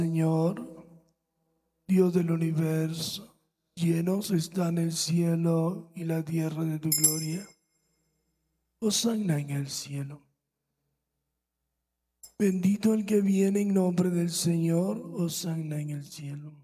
Señor, Dios del universo, llenos están el cielo y la tierra de tu gloria. Hosana en el cielo. Bendito el que viene en nombre del Señor, hosana en el cielo.